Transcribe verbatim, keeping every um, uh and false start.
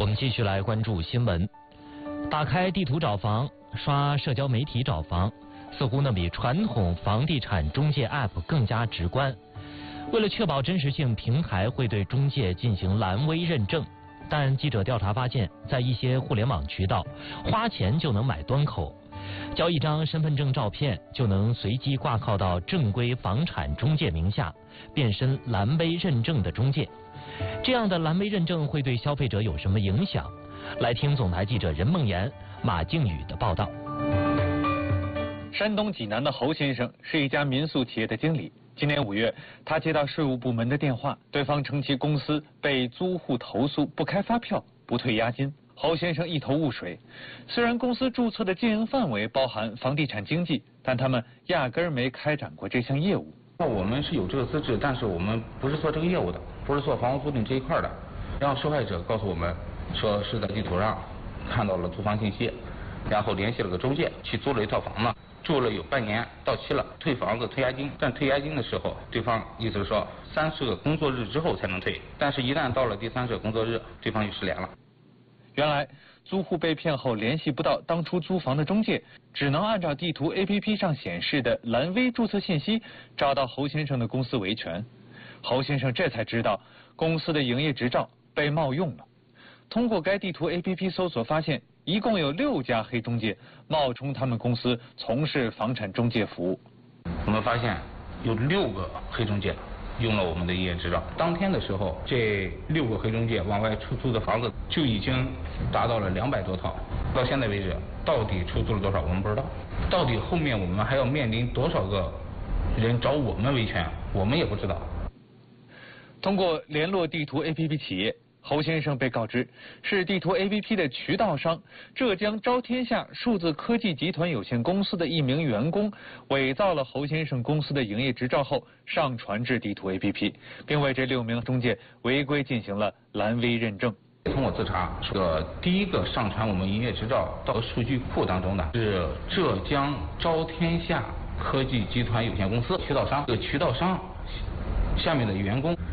我们继续来关注新闻。打开地图找房，刷社交媒体找房，似乎呢比传统房地产中介 App 更加直观。为了确保真实性，平台会对中介进行蓝 V 认证。但记者调查发现，在一些互联网渠道，花钱就能买端口，交一张身份证照片就能随机挂靠到正规房产中介名下，变身蓝 V 认证的中介。这样的蓝 V 认证会对消费者有什么影响？来听总台记者任梦妍、马靖宇的报道。 山东济南的侯先生是一家民宿企业的经理。今年五月，他接到税务部门的电话，对方称其公司被租户投诉不开发票、不退押金。侯先生一头雾水。虽然公司注册的经营范围包含房地产经纪，但他们压根儿没开展过这项业务。 那我们是有这个资质，但是我们不是做这个业务的，不是做房屋租赁这一块的。然后受害者告诉我们说是在地图上看到了租房信息，然后联系了个中介去租了一套房呢，住了有半年，到期了，退房子退押金。但退押金的时候，对方意思是说三十个工作日之后才能退，但是一旦到了第三十个工作日，对方就失联了。 原来租户被骗后联系不到当初租房的中介，只能按照地图 A P P 上显示的蓝 V 注册信息找到侯先生的公司维权。侯先生这才知道公司的营业执照被冒用了。通过该地图 A P P 搜索发现，一共有六家黑中介冒充他们公司从事房产中介服务。 我们发现有六个黑中介用了我们的营业执照。当天的时候，这六个黑中介往外出租的房子就已经达到了两百多套。到现在为止，到底出租了多少我们不知道。到底后面我们还要面临多少个人找我们维权，我们也不知道。 通过联络地图 A P P 企业，侯先生被告知是地图 A P P 的渠道商浙江招天下数字科技集团有限公司的一名员工，伪造了侯先生公司的营业执照后上传至地图 A P P， 并为这六名中介违规进行了蓝 V 认证。 从我自查，这第一个上传我们营业执照到数据库当中的是浙江招天下科技集团有限公司渠道商。这个渠道商下面的员工